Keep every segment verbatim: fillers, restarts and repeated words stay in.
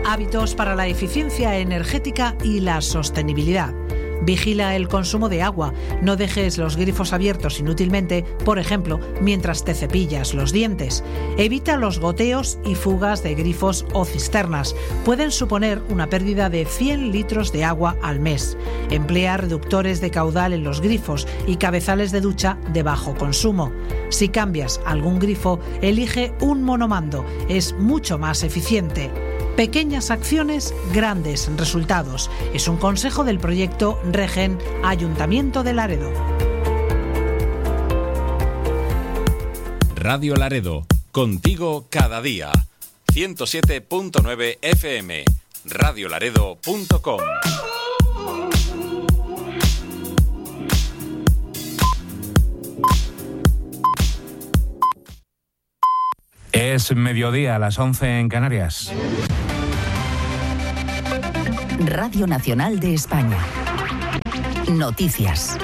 Hábitos para la eficiencia energética y la sostenibilidad. Vigila el consumo de agua. No dejes los grifos abiertos inútilmente, por ejemplo, mientras te cepillas los dientes. Evita los goteos y fugas de grifos o cisternas. Pueden suponer una pérdida de cien litros de agua al mes. Emplea reductores de caudal en los grifos y cabezales de ducha de bajo consumo. Si cambias algún grifo, elige un monomando. Es mucho más eficiente. Pequeñas acciones, grandes resultados. Es un consejo del proyecto Regen, Ayuntamiento de Laredo. Radio Laredo, contigo cada día. ciento siete punto nueve F M, radiolaredo punto com. Es mediodía, a las once en Canarias. Radio Nacional de España. Noticias.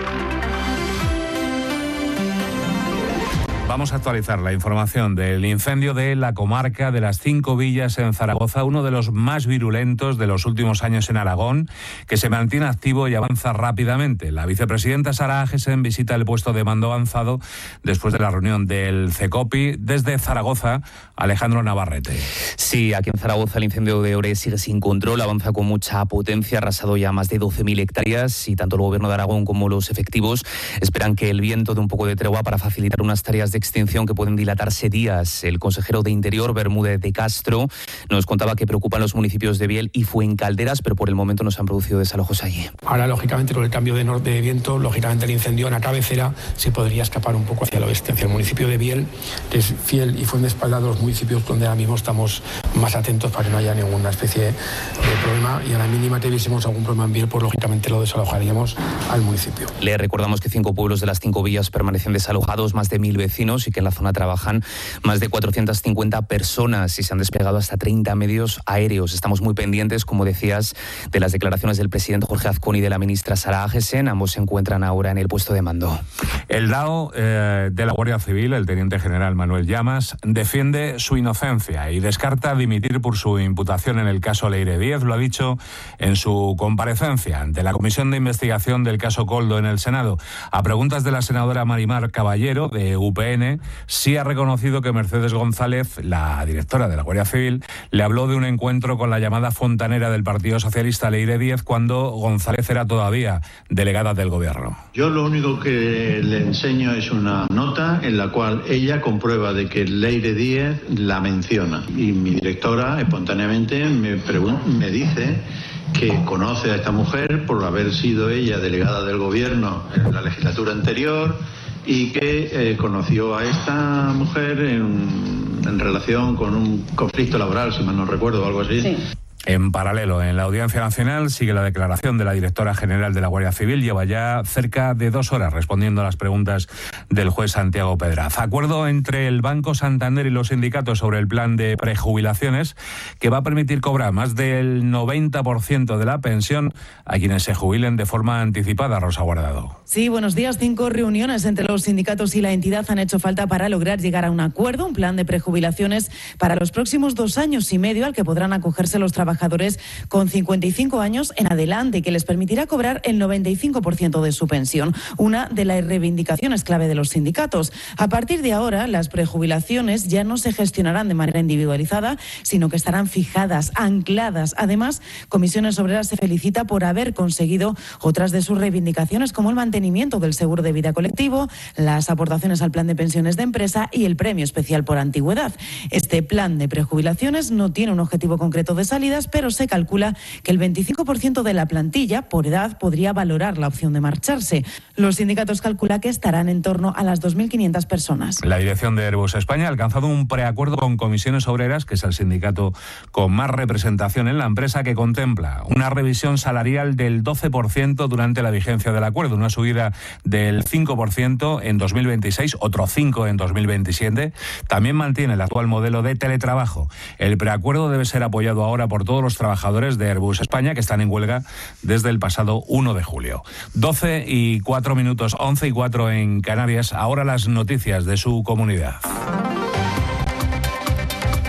Vamos a actualizar la información del incendio de la comarca de las Cinco Villas en Zaragoza, uno de los más virulentos de los últimos años en Aragón, que se mantiene activo y avanza rápidamente. La vicepresidenta Sara Agesen visita el puesto de mando avanzado después de la reunión del CECOPI. Desde Zaragoza, Alejandro Navarrete. Sí, aquí en Zaragoza el incendio de Ore sigue sin control, avanza con mucha potencia, ha arrasado ya más de doce mil hectáreas y tanto el gobierno de Aragón como los efectivos esperan que el viento dé un poco de tregua para facilitar unas tareas de extinción que pueden dilatarse días. El consejero de Interior, Bermúdez de Castro, nos contaba que preocupan los municipios de Biel y Fuencalderas, pero por el momento no se han producido desalojos allí. Ahora, lógicamente, con el cambio de norte de viento, lógicamente el incendio en la cabecera se podría escapar un poco hacia el oeste, hacia el municipio de Biel, que es Fiel y Fuenespalda, los municipios donde ahora mismo estamos más atentos para que no haya ninguna especie de problema, y a la mínima que viésemos algún problema en Biel, pues lógicamente lo desalojaríamos al municipio. Le recordamos que cinco pueblos de las cinco villas permanecen desalojados, más de mil vecinos, y que en la zona trabajan más de cuatrocientas cincuenta personas y se han desplegado hasta treinta medios aéreos. Estamos muy pendientes, como decías, de las declaraciones del presidente Jorge Azcón y de la ministra Sara Agesen. Ambos se encuentran ahora en el puesto de mando. El D A O eh, de la Guardia Civil, el teniente general Manuel Llamas, defiende su inocencia y descarta dimitir por su imputación en el caso Leire Díez. Lo ha dicho en su comparecencia ante la Comisión de Investigación del caso Koldo en el Senado. A preguntas de la senadora Marimar Caballero, de U P N, sí ha reconocido que Mercedes González, la directora de la Guardia Civil, le habló de un encuentro con la llamada fontanera del Partido Socialista, Leire Díez, cuando González era todavía delegada del Gobierno. Yo lo único que le enseño es una nota en la cual ella comprueba de que Leire Díez la menciona. Y mi directora, espontáneamente, me, pregun- me dice que conoce a esta mujer por haber sido ella delegada del Gobierno en la legislatura anterior, y que eh, conoció a esta mujer en, en relación con un conflicto laboral, si mal no recuerdo, o algo así. Sí. En paralelo, en la Audiencia Nacional sigue la declaración de la directora general de la Guardia Civil. Lleva ya cerca de dos horas respondiendo a las preguntas del juez Santiago Pedraz. Acuerdo entre el Banco Santander y los sindicatos sobre el plan de prejubilaciones que va a permitir cobrar más del noventa por ciento de la pensión a quienes se jubilen de forma anticipada. Rosa Guardado. Sí, buenos días. Cinco reuniones entre los sindicatos y la entidad han hecho falta para lograr llegar a un acuerdo, un plan de prejubilaciones para los próximos dos años y medio al que podrán acogerse los trabajadores trabajadores con cincuenta y cinco años en adelante, que les permitirá cobrar el noventa y cinco por ciento de su pensión, una de las reivindicaciones clave de los sindicatos. A partir de ahora, las prejubilaciones ya no se gestionarán de manera individualizada, sino que estarán fijadas, ancladas. Además, Comisiones Obreras se felicita por haber conseguido otras de sus reivindicaciones, como el mantenimiento del seguro de vida colectivo, las aportaciones al plan de pensiones de empresa y el premio especial por antigüedad. Este plan de prejubilaciones no tiene un objetivo concreto de salidas, pero se calcula que el veinticinco por ciento de la plantilla por edad podría valorar la opción de marcharse. Los sindicatos calculan que estarán en torno a las dos mil quinientas personas. La dirección de Airbus España ha alcanzado un preacuerdo con Comisiones Obreras, que es el sindicato con más representación en la empresa, que contempla una revisión salarial del doce por ciento durante la vigencia del acuerdo, una subida del cinco por ciento en dos mil veintiséis, otro cinco por ciento en dos mil veintisiete. También mantiene el actual modelo de teletrabajo. El preacuerdo debe ser apoyado ahora por todos los trabajadores de Airbus España, que están en huelga desde el pasado uno de julio. doce y cuatro minutos, once y cuatro en Canarias. Ahora las noticias de su comunidad. En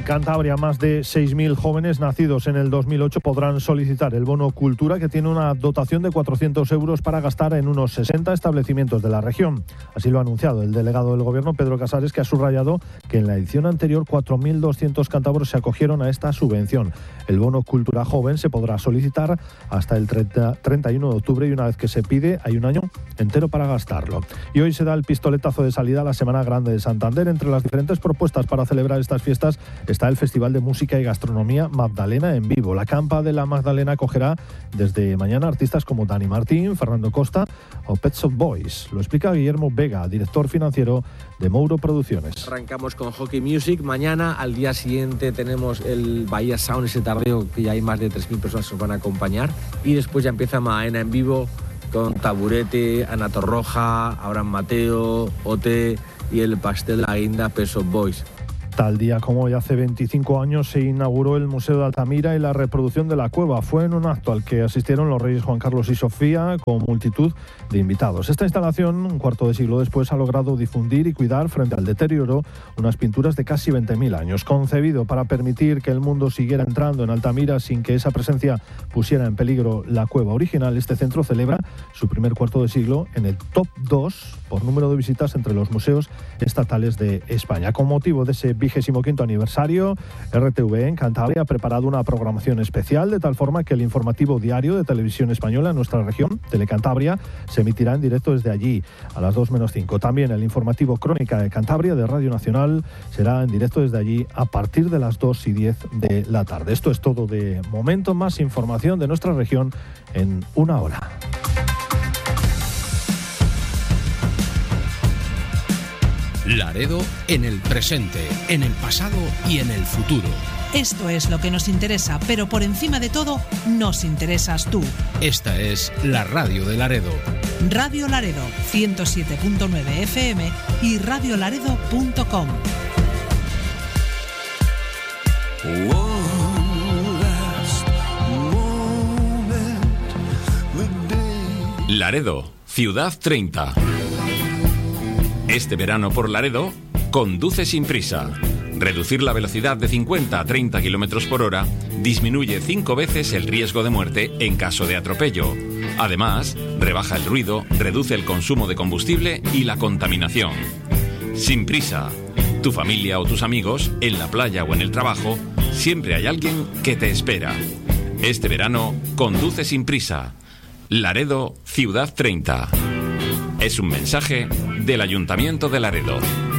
En Cantabria, más de seis mil jóvenes nacidos en el dos mil ocho podrán solicitar el bono Cultura, que tiene una dotación de cuatrocientos euros para gastar en unos sesenta establecimientos de la región. Así lo ha anunciado el delegado del Gobierno, Pedro Casares, que ha subrayado que en la edición anterior cuatro mil doscientos cántabros se acogieron a esta subvención. El bono Cultura Joven se podrá solicitar hasta el treinta y uno de octubre y una vez que se pide hay un año entero para gastarlo. Y hoy se da el pistoletazo de salida a la Semana Grande de Santander. Entre las diferentes propuestas para celebrar estas fiestas está el Festival de Música y Gastronomía Magdalena en vivo. La campa de la Magdalena acogerá desde mañana artistas como Dani Martín, Fernando Costa o Pet Shop Boys. Lo explica Guillermo Vega, director financiero de Mouro Producciones. Arrancamos con Hockey Music. Mañana, al día siguiente, tenemos el Bahía Sound, ese tardeo que ya hay más de tres mil personas que nos van a acompañar. Y después ya empieza Maena en vivo con Taburete, Ana Torroja, Abraham Mateo, Ote y el pastel de la guinda Pet Shop Boys. Tal día como hoy, hace veinticinco años, se inauguró el Museo de Altamira y la reproducción de la cueva. Fue en un acto al que asistieron los reyes Juan Carlos y Sofía con multitud de invitados. Esta instalación, un cuarto de siglo después, ha logrado difundir y cuidar frente al deterioro unas pinturas de casi veinte mil años. Concebido para permitir que el mundo siguiera entrando en Altamira sin que esa presencia pusiera en peligro la cueva original, este centro celebra su primer cuarto de siglo en el top dos por número de visitas entre los museos estatales de España. Con motivo de ese vigésimo quinto aniversario, R T V en Cantabria ha preparado una programación especial de tal forma que el informativo diario de Televisión Española en nuestra región, Telecantabria, se emitirá en directo desde allí a las dos menos cinco. También el informativo Crónica de Cantabria de Radio Nacional será en directo desde allí a partir de las dos y diez de la tarde. Esto es todo de momento. Más información de nuestra región en una hora. Laredo en el presente, en el pasado y en el futuro. Esto es lo que nos interesa, pero por encima de todo, nos interesas tú. Esta es la radio de Laredo. Radio Laredo, ciento siete punto nueve F M y radio laredo punto com. Laredo, Ciudad treinta. Este verano por Laredo, conduce sin prisa. Reducir la velocidad de cincuenta a treinta kilómetros por hora disminuye cinco veces el riesgo de muerte en caso de atropello. Además, rebaja el ruido, reduce el consumo de combustible y la contaminación. Sin prisa. Tu familia o tus amigos, en la playa o en el trabajo, siempre hay alguien que te espera. Este verano, conduce sin prisa. Laredo, Ciudad treinta. Es un mensaje del Ayuntamiento de Laredo.